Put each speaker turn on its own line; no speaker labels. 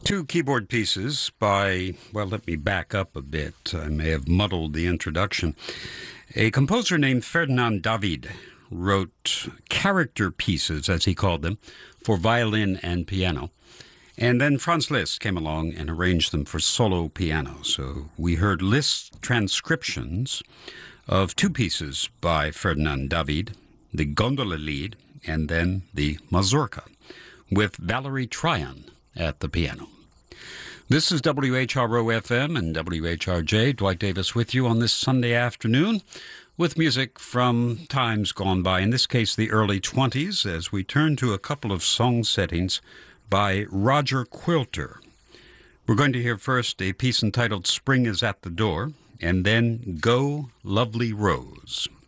Two keyboard pieces by, well, let me back up a bit. I may have muddled the introduction. A composer named Ferdinand David wrote character pieces, as he called them, for violin and piano. And then Franz Liszt came along and arranged them for solo piano. So we heard Liszt's transcriptions of two pieces by Ferdinand David, the Gondola Lied and then the Mazurka, with Valerie Tryon at the piano. This is WHRO-FM and WHRJ. Dwight Davis with you on this Sunday afternoon with music from times gone by, in this case the early 20s, as we turn to a couple of song settings by Roger Quilter. We're going to hear first a piece entitled Spring is at the Door, and then Go, Lovely Rose.